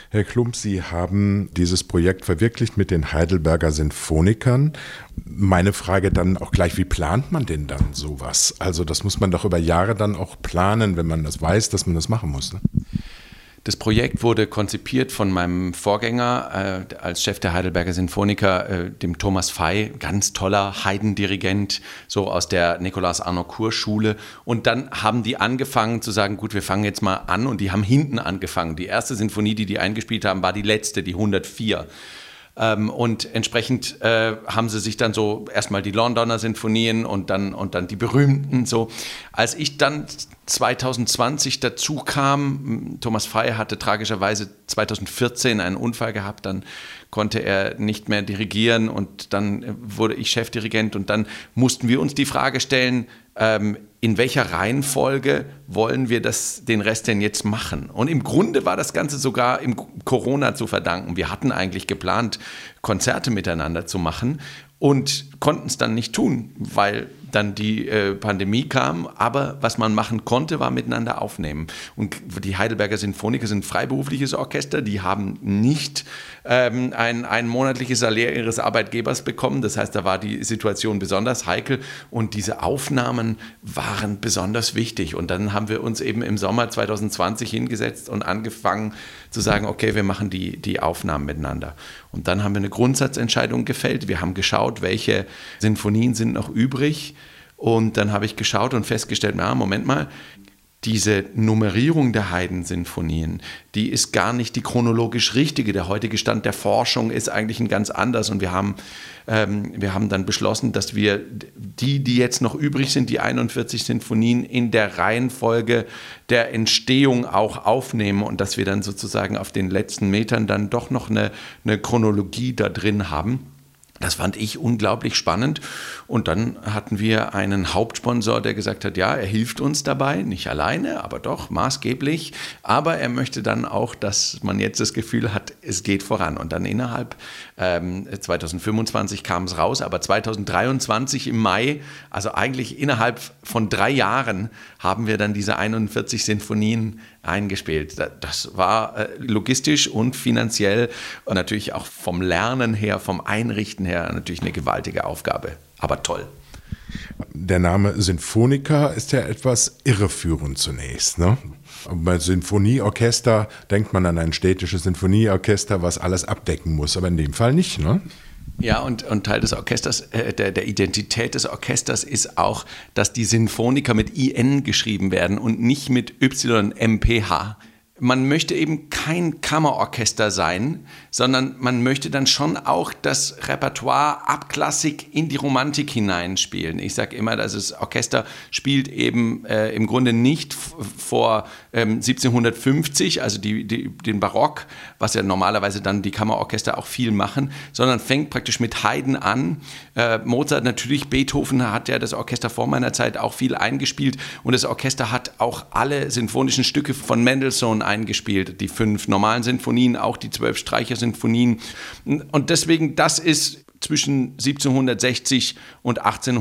Herr Klump, Sie haben dieses Projekt verwirklicht mit den Heidelberger Sinfonikern. Meine Frage dann auch gleich, wie plant man denn dann sowas? Also das muss man doch über Jahre dann auch planen, wenn man das weiß, dass man das machen muss, ne? Das Projekt wurde konzipiert von meinem Vorgänger als Chef der Heidelberger Sinfoniker, dem Thomas Fey, ganz toller Heidendirigent, so aus der Nikolaus-Arnoncourt-Schule. Und dann haben die angefangen zu sagen, gut, wir fangen jetzt mal an. Und die haben hinten angefangen. Die erste Sinfonie, die eingespielt haben, war die letzte, die 104. Und entsprechend haben sie sich dann so erstmal die Londoner Sinfonien und dann die berühmten so. Als ich dann 2020 dazu kam, Thomas Fey hatte tragischerweise 2014 einen Unfall gehabt, dann konnte er nicht mehr dirigieren und dann wurde ich Chefdirigent und dann mussten wir uns die Frage stellen, in welcher Reihenfolge wollen wir den Rest denn jetzt machen? Und im Grunde war das Ganze sogar im Corona zu verdanken. Wir hatten eigentlich geplant, Konzerte miteinander zu machen und konnten es dann nicht tun, weil dann die Pandemie kam. Aber was man machen konnte, war miteinander aufnehmen. Und die Heidelberger Sinfoniker sind ein freiberufliches Orchester. Die haben nicht ein monatliches Salär ihres Arbeitgebers bekommen. Das heißt, da war die Situation besonders heikel. Und diese Aufnahmen waren besonders wichtig. Und dann haben wir uns eben im Sommer 2020 hingesetzt und angefangen zu sagen, okay, wir machen die Aufnahmen miteinander. Und dann haben wir eine Grundsatzentscheidung gefällt. Wir haben geschaut, welche Sinfonien sind noch übrig. Und dann habe ich geschaut und festgestellt, Moment mal, diese Nummerierung der Haydn-Sinfonien, die ist gar nicht die chronologisch richtige. Der heutige Stand der Forschung ist eigentlich ein ganz anders. Und wir haben dann beschlossen, dass wir die jetzt noch übrig sind, die 41 Sinfonien, in der Reihenfolge der Entstehung auch aufnehmen und dass wir dann sozusagen auf den letzten Metern dann doch noch eine Chronologie da drin haben. Das fand ich unglaublich spannend und dann hatten wir einen Hauptsponsor, der gesagt hat, ja, er hilft uns dabei, nicht alleine, aber doch maßgeblich, aber er möchte dann auch, dass man jetzt das Gefühl hat, es geht voran und dann innerhalb 2025 kam es raus, aber 2023 im Mai, also eigentlich innerhalb von 3 Jahren haben wir dann diese 41 Sinfonien eingespielt. Das war logistisch und finanziell und natürlich auch vom Lernen her, vom Einrichten her natürlich eine gewaltige Aufgabe, aber toll. Der Name Sinfoniker ist ja etwas irreführend zunächst, ne? Bei Sinfonieorchester denkt man an ein städtisches Sinfonieorchester, was alles abdecken muss, aber in dem Fall nicht, ne? Ja, und Teil des Orchesters, der Identität des Orchesters ist auch, dass die Sinfoniker mit IN geschrieben werden und nicht mit YMPH. Man möchte eben kein Kammerorchester sein, sondern man möchte dann schon auch das Repertoire ab Klassik in die Romantik hineinspielen. Ich sage immer, dass das Orchester spielt eben im Grunde nicht vor 1750, also den Barock, was ja normalerweise dann die Kammerorchester auch viel machen, sondern fängt praktisch mit Haydn an. Mozart natürlich, Beethoven hat ja das Orchester vor meiner Zeit auch viel eingespielt und das Orchester hat auch alle sinfonischen Stücke von Mendelssohn eingespielt, die 5 normalen Sinfonien, auch die 12 Streichersinfonien. Und deswegen, das ist zwischen 1760 und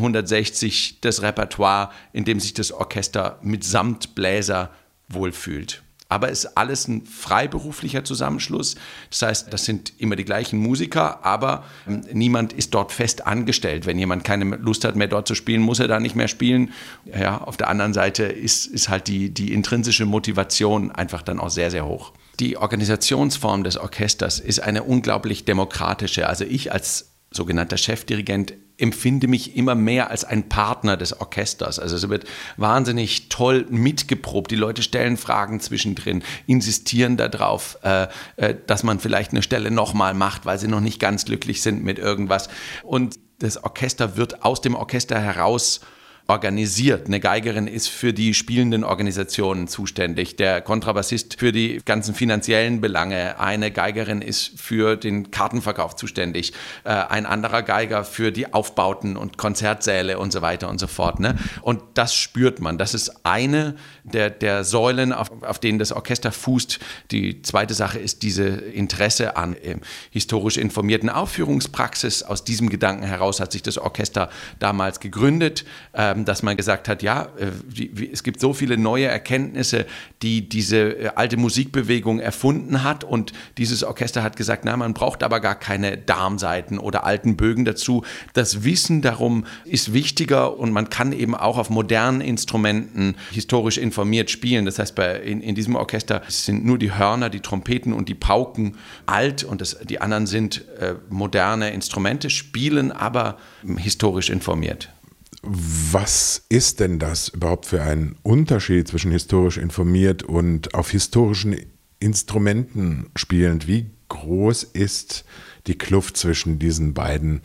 1860 das Repertoire, in dem sich das Orchester mitsamt Bläser wohlfühlt. Aber es ist alles ein freiberuflicher Zusammenschluss. Das heißt, das sind immer die gleichen Musiker, aber niemand ist dort fest angestellt. Wenn jemand keine Lust hat, mehr dort zu spielen, muss er da nicht mehr spielen. Ja, auf der anderen Seite ist halt die intrinsische Motivation einfach dann auch sehr, sehr hoch. Die Organisationsform des Orchesters ist eine unglaublich demokratische. Also ich als sogenannter Chefdirigent empfinde mich immer mehr als ein Partner des Orchesters. Also es wird wahnsinnig toll mitgeprobt. Die Leute stellen Fragen zwischendrin, insistieren darauf, dass man vielleicht eine Stelle nochmal macht, weil sie noch nicht ganz glücklich sind mit irgendwas. Und das Orchester wird aus dem Orchester heraus organisiert. Eine Geigerin ist für die spielenden Organisationen zuständig, der Kontrabassist für die ganzen finanziellen Belange, eine Geigerin ist für den Kartenverkauf zuständig, ein anderer Geiger für die Aufbauten und Konzertsäle und so weiter und so fort. Ne? Und das spürt man. Das ist eine der Säulen, auf denen das Orchester fußt. Die zweite Sache ist diese Interesse an historisch informierten Aufführungspraxis. Aus diesem Gedanken heraus hat sich das Orchester damals gegründet. dass man gesagt hat, ja, es gibt so viele neue Erkenntnisse, die diese alte Musikbewegung erfunden hat, und dieses Orchester hat gesagt, na, man braucht aber gar keine Darmsaiten oder alten Bögen dazu. Das Wissen darum ist wichtiger, und man kann eben auch auf modernen Instrumenten historisch informiert spielen. Das heißt, in diesem Orchester sind nur die Hörner, die Trompeten und die Pauken alt, und die anderen sind moderne Instrumente, spielen aber historisch informiert. Was ist denn das überhaupt für ein Unterschied zwischen historisch informiert und auf historischen Instrumenten spielend? Wie groß ist die Kluft zwischen diesen beiden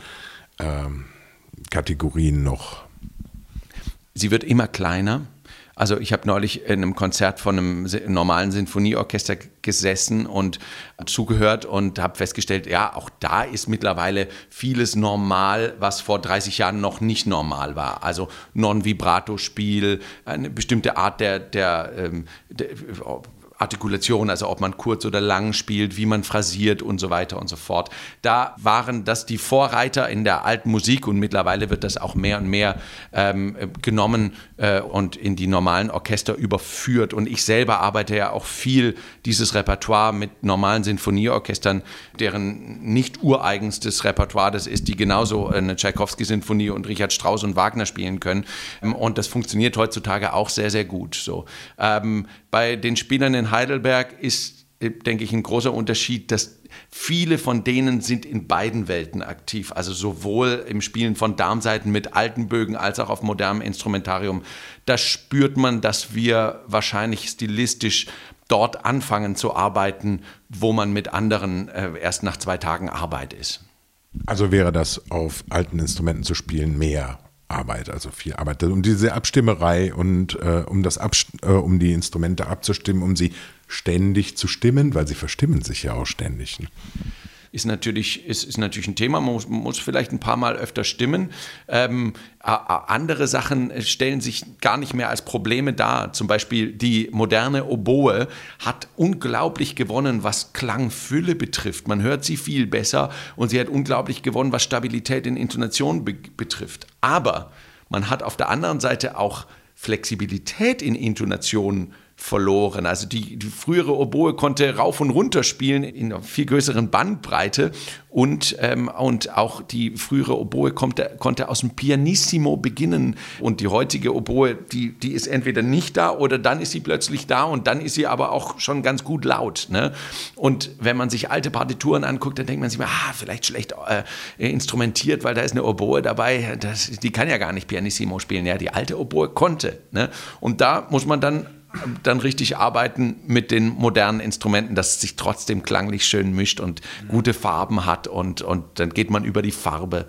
Kategorien noch? Sie wird immer kleiner. Also ich habe neulich in einem Konzert von einem normalen Sinfonieorchester gesessen und zugehört und habe festgestellt, ja, auch da ist mittlerweile vieles normal, was vor 30 Jahren noch nicht normal war. Also Non-Vibrato-Spiel, eine bestimmte Art der Artikulation, also ob man kurz oder lang spielt, wie man phrasiert und so weiter und so fort. Da waren das die Vorreiter in der alten Musik, und mittlerweile wird das auch mehr und mehr genommen und in die normalen Orchester überführt. Und ich selber arbeite ja auch viel dieses Repertoire mit normalen Sinfonieorchestern, deren nicht ureigenstes Repertoire das ist, die genauso eine Tschaikowski-Sinfonie und Richard Strauss und Wagner spielen können. Und das funktioniert heutzutage auch sehr, sehr gut. So. Bei den Spielern in Heidelberg ist, denke ich, ein großer Unterschied, dass viele von denen sind in beiden Welten aktiv, also sowohl im Spielen von Darmsaiten mit alten Bögen als auch auf modernem Instrumentarium. Da spürt man, dass wir wahrscheinlich stilistisch dort anfangen zu arbeiten, wo man mit anderen erst nach 2 Tagen Arbeit ist. Also wäre das, auf alten Instrumenten zu spielen, mehr Arbeit, also viel Arbeit. Um diese Abstimmerei und um die Instrumente abzustimmen, um sie ständig zu stimmen, weil sie verstimmen sich ja auch ständig. Ne? Ist natürlich ein Thema, man muss vielleicht ein paar Mal öfter stimmen. Andere Sachen stellen sich gar nicht mehr als Probleme dar. Zum Beispiel die moderne Oboe hat unglaublich gewonnen, was Klangfülle betrifft. Man hört sie viel besser, und sie hat unglaublich gewonnen, was Stabilität in Intonation betrifft. Aber man hat auf der anderen Seite auch Flexibilität in Intonation verloren. Also die frühere Oboe konnte rauf und runter spielen in einer viel größeren Bandbreite, und auch die frühere Oboe konnte aus dem Pianissimo beginnen, und die heutige Oboe, die ist entweder nicht da oder dann ist sie plötzlich da, und dann ist sie aber auch schon ganz gut laut. Ne? Und wenn man sich alte Partituren anguckt, dann denkt man sich mal, vielleicht schlecht instrumentiert, weil da ist eine Oboe dabei, die kann ja gar nicht Pianissimo spielen. Ja, die alte Oboe konnte. Ne? Und da muss man dann richtig arbeiten mit den modernen Instrumenten, dass es sich trotzdem klanglich schön mischt und gute Farben hat, und dann geht man über die Farbe.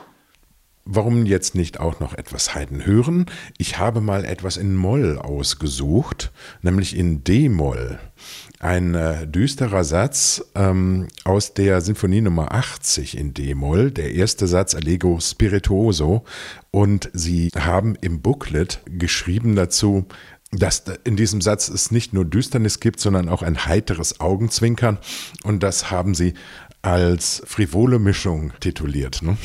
Warum jetzt nicht auch noch etwas Haydn hören? Ich habe mal etwas in Moll ausgesucht, nämlich in D-Moll. Ein düsterer Satz aus der Sinfonie Nummer 80 in D-Moll, der erste Satz Allegro spirituoso, und Sie haben im Booklet geschrieben dazu, dass in diesem Satz es nicht nur Düsternis gibt, sondern auch ein heiteres Augenzwinkern, und das haben Sie als frivole Mischung tituliert, ne?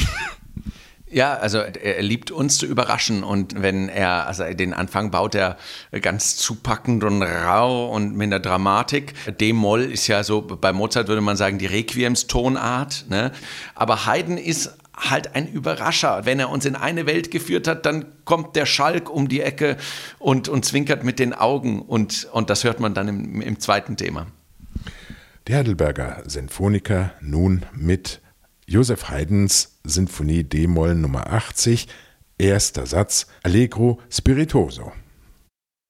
Ja, also er liebt uns zu überraschen, und den Anfang baut er ganz zupackend und rau und mit einer Dramatik. D-Moll ist ja so, bei Mozart würde man sagen, die Requiemstonart, ne? Aber Haydn ist halt ein Überrascher. Wenn er uns in eine Welt geführt hat, dann kommt der Schalk um die Ecke und zwinkert mit den Augen, und das hört man dann im zweiten Thema. Die Heidelberger Sinfoniker nun mit Joseph Haydns Sinfonie D-Moll Nummer 80, erster Satz Allegro spirituoso.